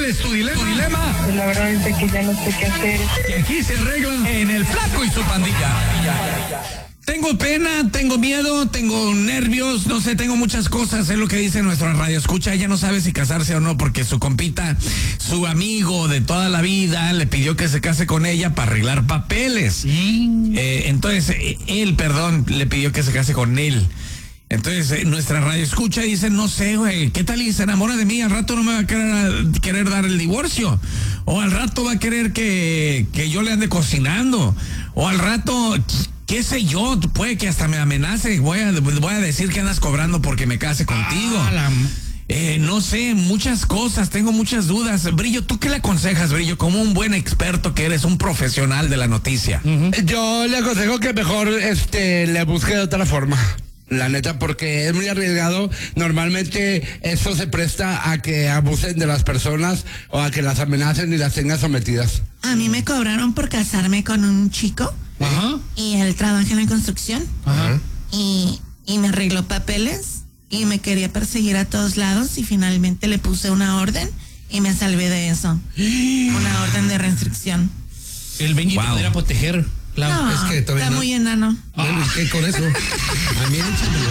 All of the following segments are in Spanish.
¿Cuál es tu dilema? Pues la verdad es que ya no sé qué hacer. Y aquí se arreglan en El Flaco y su pandilla. Tengo pena, tengo miedo, tengo nervios, no sé, tengo muchas cosas, es lo que dice nuestro radio escucha. Ella no sabe si casarse o no porque su compita, su amigo de toda la vida, le pidió que se case con ella para arreglar papeles. Entonces, él le pidió que se case con él. Entonces, nuestra radio escucha y dice, no sé, güey, ¿qué tal y se enamora de mí? Al rato no me va a querer dar el divorcio. O al rato va a querer que yo le ande cocinando. O al rato, qué sé yo, puede que hasta me amenace. Voy a decir que andas cobrando porque me case contigo. No sé, muchas cosas, tengo muchas dudas. Brillo, ¿tú qué le aconsejas, Brillo? Como un buen experto que eres, un profesional de la noticia. Yo le aconsejo que mejor le busque de otra forma. La neta, porque es muy arriesgado. Normalmente eso se presta a que abusen de las personas o a que las amenacen y las tengan sometidas. A mí me cobraron por casarme con un chico. Ajá. Y él trabaja en la construcción. Ajá. Y me arregló papeles y me quería perseguir a todos lados y finalmente le puse una orden y me salvé de eso. Una orden de restricción. El Benji Wow. podría proteger. No, Es que todavía está no. muy enano. Bueno, ¿y qué con eso? A mí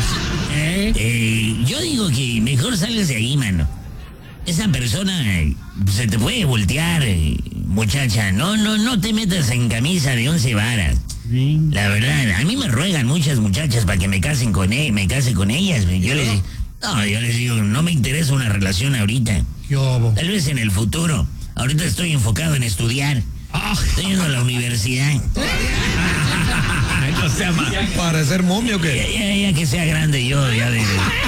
Yo digo que mejor salgas de ahí, mano. Esa persona se te puede voltear, muchacha. No te metas en camisa de 11 varas. La verdad, a mí me ruegan muchas muchachas para que me case con ellas. Yo les digo, no me interesa una relación ahorita. Tal vez en el futuro. Ahorita estoy enfocado en estudiar. Estoy yendo a la universidad. No sea más. ¿Para ser momio o qué? Ya que sea grande yo, ya de...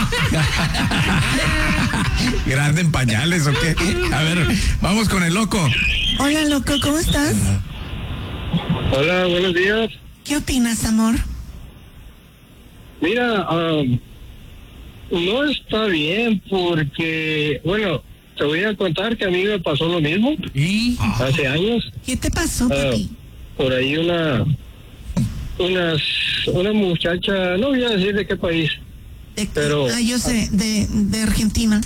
¿Grande en pañales o qué? A ver, vamos con el loco. Hola, loco, ¿cómo estás? Hola, buenos días. ¿Qué opinas, amor? Mira, no está bien porque, bueno, te voy a contar que a mí me pasó lo mismo hace años. ¿Qué te pasó, papi? Por ahí una muchacha, no voy a decir de qué país, pero yo sé, de Argentina.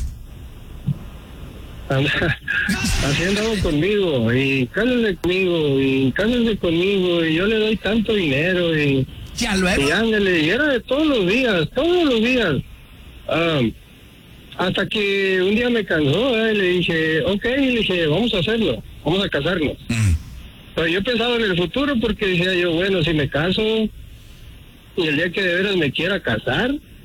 así andaba conmigo y cásense conmigo y yo le doy tanto dinero y ándale, y era de todos los días. Hasta que un día me cansó, y le dije, vamos a hacerlo, vamos a casarnos. Pero yo pensaba en el futuro porque decía yo, bueno, si me caso y el día que de veras me quiera casar,